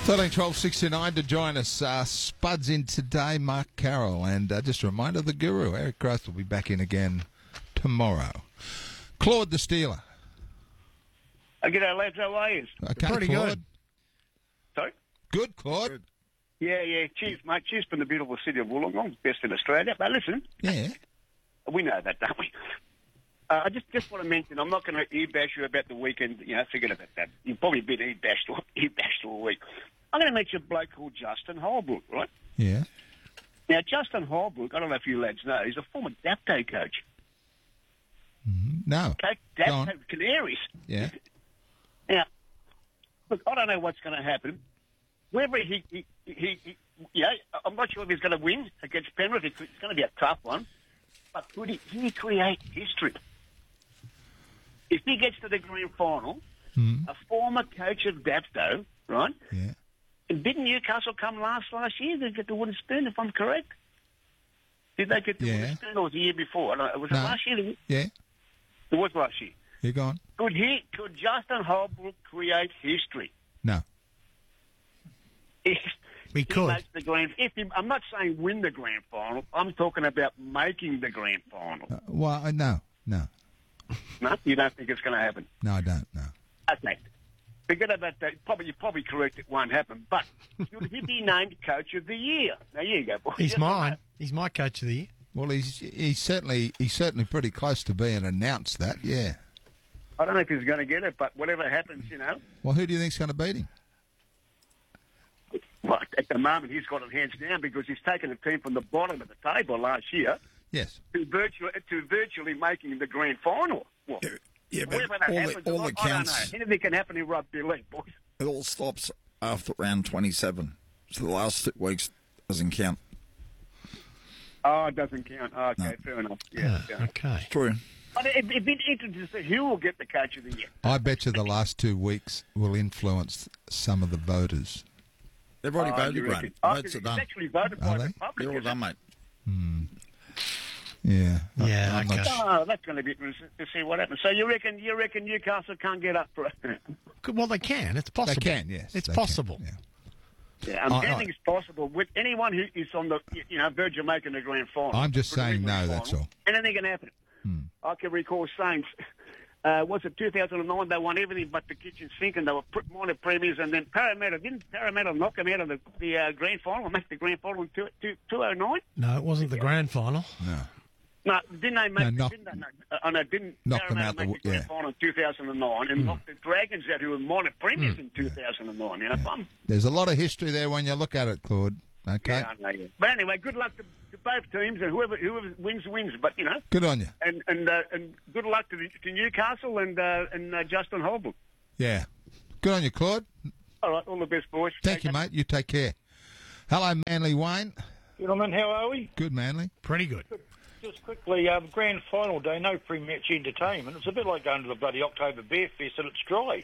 13-12-69 to join us. Spuds in today, Mark Carroll. And just a reminder, the Guru, Eric Groth, will be back in again tomorrow. Claude the Steeler. G'day, lads. How are you? Okay, Pretty Claude. good. Sorry? Good, Claude. Good. Yeah. Cheers, mate. Cheers from the beautiful city of Wollongong, best in Australia. But listen, Yeah. we know that, don't we? I just want to mention, I'm not going to e-bash you about the weekend. Forget about that. You've probably been e-bashed all week. I'm going to mention a bloke called Justin Holbrook, right? Yeah. Now, Justin Holbrook, I don't know if you lads know, he's a former Dapto coach. No. Okay? Go on. Dapto Canaries. Yeah. Now, look, I don't know what's going to happen. Whether I'm not sure if he's going to win against Penrith. It's going to be a tough one. But could he create history? If he gets to the grand final, a former coach of Dapto, right? Yeah. And didn't Newcastle come last year? They get the wooden spoon, if I'm correct. Did they get the wooden spoon, or was it the year before? Was it last year? Yeah. It was last year. You're gone. Could Justin Holbrook create history? No. If We he could. makes the grand, I'm not saying win the grand final. I'm talking about making the grand final. No. No, you don't think it's going to happen? No, I don't. No. Okay. Forget about that. You're probably correct. It won't happen. But should he be named Coach of the Year? Now, here you go, boys. He's mine. He's my coach of the year. Well, he's certainly pretty close to being announced that, yeah. I don't know if he's going to get it, but whatever happens, Well, who do you think's going to beat him? Well, at the moment, he's got it hands down because he's taken a team from the bottom of the table last year Yes. to virtually making the grand final. Well, Yeah, but whether that happens or all the not, I don't counts, know. Anything can happen in rugby league, boys. it all stops after round 27. So the last 2 weeks doesn't count. Oh, it doesn't count. Okay, No. fair enough. Yeah, fair enough. Okay. True. But it'd be interesting to see who will get the Coach of the Year. I bet you the last 2 weeks will influence some of the voters. They've already You voted, reckon? Grant. Oh, Votes it's are done. actually voted by Are the they? public. They're all isn't done, it? mate. Yeah. Yeah, I'm not okay. Oh, that's going to be interesting to see what happens. So you reckon Newcastle can't get up for it? Well, they can. It's possible. They can, yes. It's they possible. Can, yeah. Yeah, anything's possible with anyone who is on the verge of making the grand final. I'm just For the saying grand no, that's final. all. Anything can happen. I can recall saying, was it 2009? They won everything but the kitchen sink, and they were minor premiers. And then didn't Parramatta knock them out of the grand final, make the grand final in 2009? No, it wasn't the grand final. No. No, didn't they make? No, didn't knock them Parramatta out make the grand final in 2009 and knocked the Dragons out, who were minor premiers in 2009? There's a lot of history there when you look at it, Claude. Okay? Yeah, I know, yeah. But anyway, good luck to both teams, and whoever wins. But Good on you. and good luck to Newcastle and Justin Holbrook. Yeah. Good on you, Claude. All right, all the best, boys. Thank you, mate. You take care. Hello, Manly Wayne. Gentlemen, how are we? Good, Manly. Pretty good. Just quickly, grand final day, no pre-match entertainment. It's a bit like going to the bloody October Bear Fest and it's dry.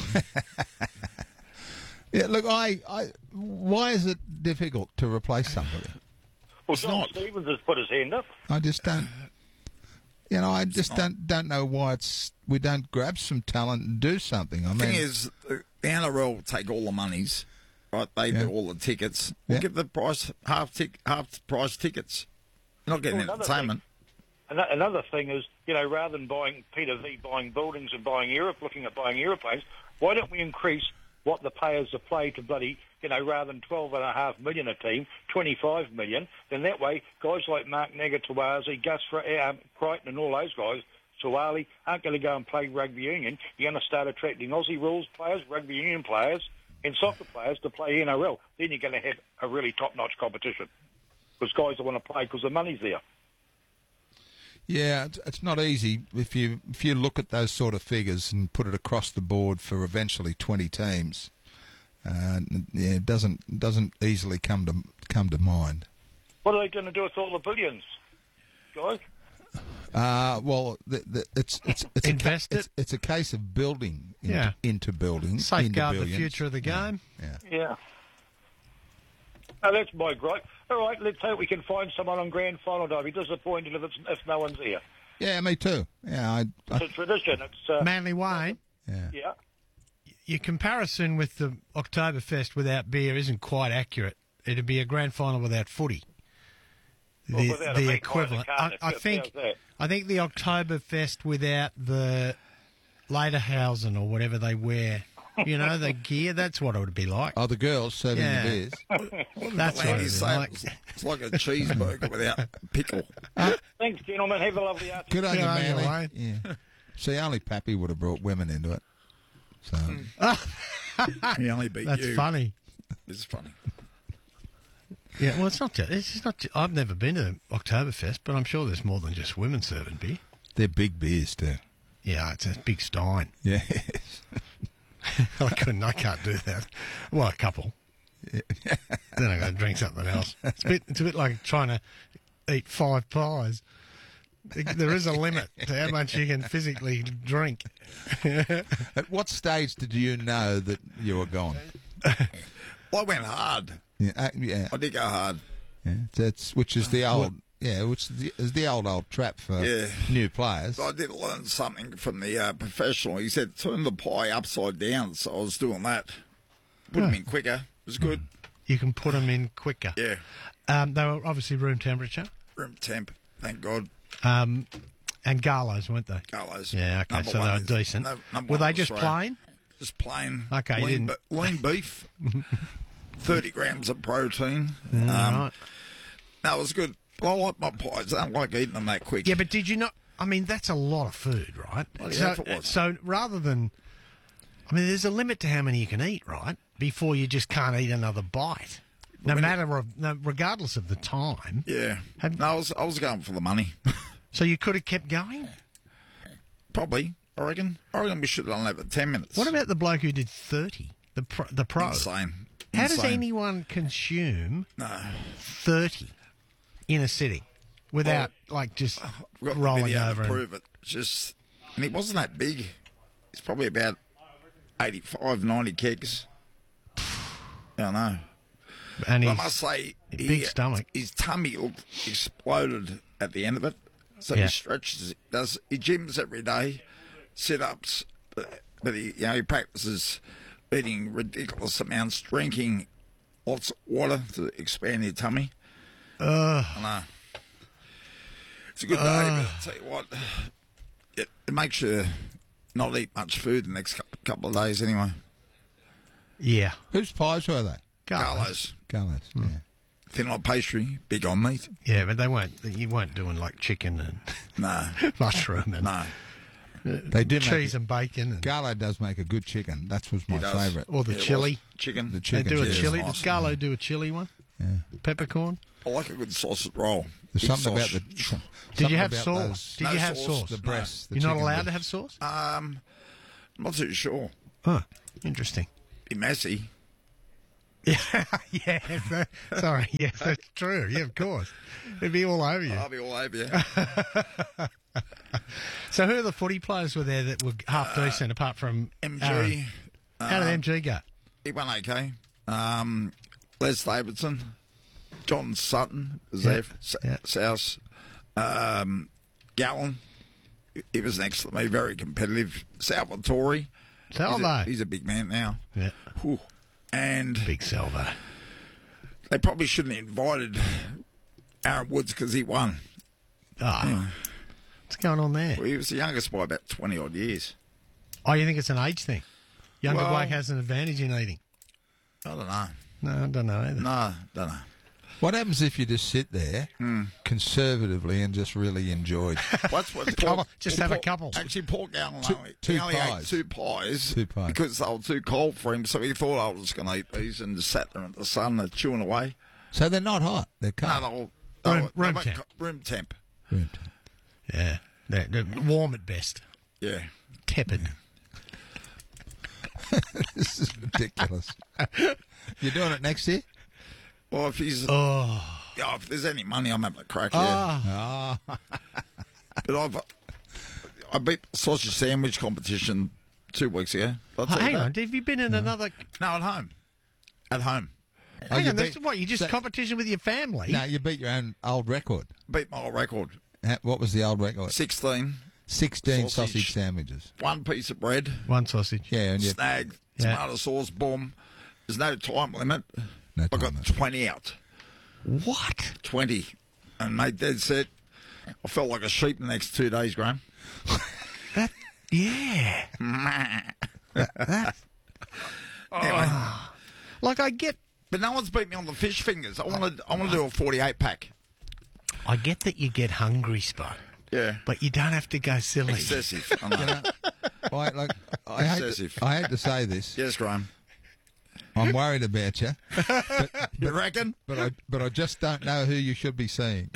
Yeah, look, why is it difficult to replace somebody? Well, John Stevens has put his hand up. I just don't. I just don't know why we don't grab some talent and do something. I The thing mean, is, the NRL take all the monies, right? They do all the tickets. We'll Yeah. give the price half price tickets. You're not getting Well, another entertainment. Another thing is, rather than buying Peter V buying buildings and buying looking at buying aeroplanes, why don't we increase what the players have played to bloody, rather than 12.5 million a team, 25 million? Then that way, guys like Mark Nagatawazi, Gus Crichton and all those guys, Suwali, aren't going to go and play rugby union. You're going to start attracting Aussie rules players, rugby union players, and soccer players to play NRL. Then you're going to have a really top-notch competition because guys will want to play because the money's there. yeah, it's not easy if you look at those sort of figures and put it across the board for eventually 20 teams. It doesn't easily come to mind. What are they going to do with all the billions, guys? Well, it's Invest it. It's a case of building Yeah. into buildings, Safeguard into the billions. future of the game. Yeah. Oh, that's my gripe. All right, let's hope we can find someone on grand final day. I'll be disappointed if no one's here. Yeah, me too. Yeah, It's a tradition. It's Manly Wayne, yeah. yeah. your comparison with the Oktoberfest without beer isn't quite accurate. It'd be a grand final without footy. Well, without a The meat equivalent. pie in the I carcass, think. how's that? I think the Oktoberfest without the Lederhausen or whatever they wear. You know, the gear. That's what it would be like. Oh, the girls serving Yeah. the beers. That's what Landy it is say like. it's like a cheeseburger without pickle. Thanks, gentlemen. Have a lovely afternoon. Good on you, Good on you, Manly. Wayne. Yeah. See, only Pappy would have brought women into it. So He only beat That's you. funny. It's funny. Yeah, well, it's not just. It's just not. I've never been to Oktoberfest, but I'm sure there's more than just women serving beer. they're big beers too. Yeah, it's a big stein. Yes. I can't do that. Well, a couple. Then I got to drink something else. It's a bit like trying to eat 5 pies. There is a limit to how much you can physically drink. At what stage did you know that you were gone? I went hard. Yeah. I did go hard. Yeah. That's which is the old. Yeah, which is the old trap for Yeah. new players. I did learn something from the professional. He said, turn the pie upside down. So I was doing that. Put them in quicker. It was good. You can put them in quicker. Yeah. They were obviously room temperature. Room temp. Thank God. And Garlos, weren't they? Carlos. Yeah, okay, Number so they one were is- decent. number Were one they in just Australia. plain? Just plain. Okay, you lean, didn't- lean beef. 30 grams of protein. Right. That was good. I like my pies. I don't like eating them that quick. Yeah, but did you not? I mean, that's a lot of food, right? Bloody So, hell, it was. so rather than, I mean, there's a limit to how many you can eat, right? Before you just can't eat another bite, regardless of the time. Yeah. Have- No, I was going for the money. So you could have kept going. Probably, I reckon. I reckon we should have done that for 10 minutes. What about the bloke who did 30? The pro. Insane. How does Insane. anyone consume No. 30 in a sitting without just We've got the rolling video over? to and- prove it. It's just, and he wasn't that big. He's probably about 85, 90 kegs. I know. And But I he's, must say, big stomach. His tummy looked exploded at the end of it. So Yeah. he stretches. He gyms every day, sit-ups, but he practices eating ridiculous amounts, drinking lots of water to expand your tummy. I know. It's a good day, but I'll tell you what, it makes you not eat much food the next couple of days anyway. yeah. Whose pies were they? Carlos, Carlos. Hmm. Yeah. thin on pastry, big on meat. Yeah, but you weren't doing like chicken and No, mushroom and no. They do cheese and bacon. And, Garlo does make a good chicken. That was my He does. favourite. or the Yeah, it chili. was chicken. The They chicken. do a yeah. chili. nice. Does Garlo do a chili one? Yeah. Peppercorn? I like a good sausage roll. There's Big something about sauce. the. Did something you have about sauce? those- Did No you have sauce, sauce? The breasts. the You're not chicken allowed to breast. have sauce? I'm not too sure. Huh. Interesting. Be messy. Yeah. Sorry. Yes, that's true. Yeah, of course. It'd be all over you. I'll be all over you. So who are the footy players were there that were half decent apart from MG. Aaron? How did MG go? He went okay. Les Davidson, John Sutton was Yeah, there. yeah. South. Gallen. He was next to me, very competitive. Salvatore. Salvo. He's a big man now. Yeah. Whew. And Big Salvo. they probably shouldn't have invited Aaron Woods because he won. Oh. What's going on there? Well, he was the youngest by about 20 odd years. Oh, you think it's an age thing? Younger Well- bloke has an advantage in eating. I don't know. No, I don't know either. No, don't know. What happens if you just sit there conservatively and just really enjoyed What's what? Couple- just have a couple. Actually, Paul Gallen Two he only pies. ate 2 pies. 2 pies. Because they were too cold for him, so he thought I was going to eat these and just sat there in the sun and chewing away. So they're not hot. They're No, cold. Room went temp. Room temp. Yeah. They're warm at best. Yeah. Tepid. This is ridiculous. You're doing it next year? Well, if he's, Oh. yeah, if there's any money, I'm having a crack. Yeah. But I beat the sausage sandwich competition 2 weeks ago. I'll tell you Hang that. on. Have you been in another... No, at home. At home. Hang you on. That's beat- what? You just so- competition with your family? No, you beat your own old record. Beat my old record. What was the old record? 16. 16 sausage sandwiches. 1 piece of bread, One sausage. Yeah, and snag, tomato sauce, boom. There's no time limit. No I time got limit. 20 out. What? 20. And mate, that's it. I felt like a sheep the next 2 days, Graham. Yeah. Anyway, Like I get but no one's beat me on the fish fingers. I want to do a 48 pack. that you get hungry, Spot. Yeah. But you don't have to go silly. Excessive. I know. I hate Excessive. to say this. Yes, Graham. I'm worried about you, You reckon? but I just don't know who you should be seeing.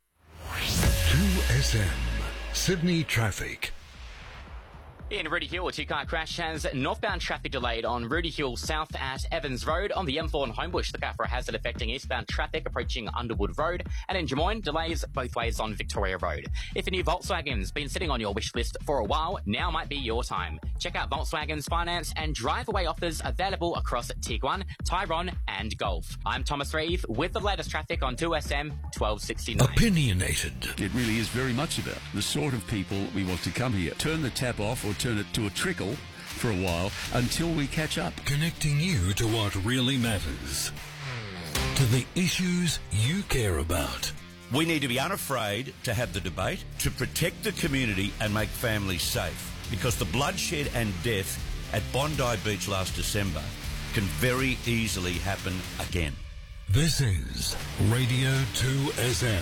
2SM Sydney traffic. In Rooty Hill, a two-car crash has northbound traffic delayed on Rooty Hill south at Evans Road. On the M4 in Homebush, look out for a hazard affecting eastbound traffic approaching Underwood Road. And in Drummoyne, delays both ways on Victoria Road. If a new Volkswagen's been sitting on your wish list for a while, now might be your time. Check out Volkswagen's finance and drive-away offers available across Tiguan, Tyrone and Golf. I'm Thomas Reeve with the latest traffic on 2SM 1269. Opinionated. It really is very much about the sort of people we want to come here. Turn the tap off or turn it to a trickle for a while until we catch up. Connecting you to what really matters. To the issues you care about. We need to be unafraid to have the debate, to protect the community and make families safe. Because the bloodshed and death at Bondi Beach last December can very easily happen again. This is Radio 2SM.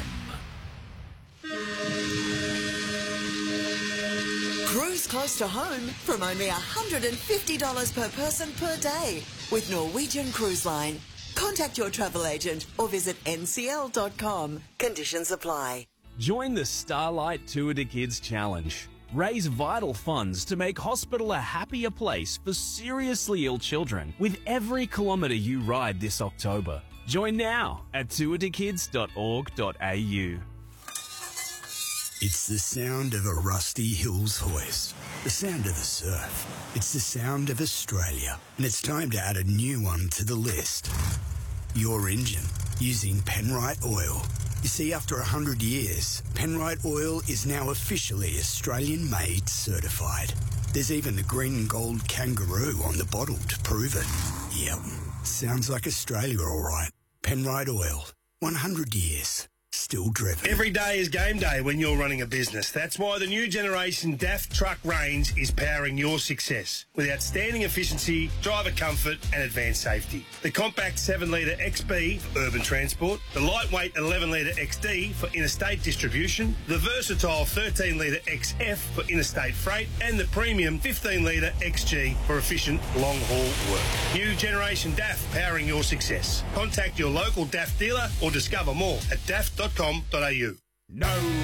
Cruise close to home from only $150 per person per day with Norwegian Cruise Line. Contact your travel agent or visit ncl.com. Conditions apply. Join the Starlight Tour to Kids Challenge. Raise vital funds to make hospital a happier place for seriously ill children with every kilometre you ride this October. Join now at tourtokids.org.au. It's the sound of a Rusty Hills hoist, the sound of the surf. It's the sound of Australia, and it's time to add a new one to the list. Your engine, using Penrite Oil. You see, after 100 years, Penrite Oil is now officially Australian-made certified. There's even the green and gold kangaroo on the bottle to prove it. Yep, sounds like Australia all right. Penrite Oil, 100 years. Still driven. Every day is game day when you're running a business. That's why the new generation DAF truck range is powering your success with outstanding efficiency, driver comfort and advanced safety. The compact 7-litre XB for urban transport, the lightweight 11-litre XD for interstate distribution, the versatile 13-litre XF for interstate freight and the premium 15-litre XG for efficient long-haul work. New generation DAF powering your success. Contact your local DAF dealer or discover more at daf.com.au. No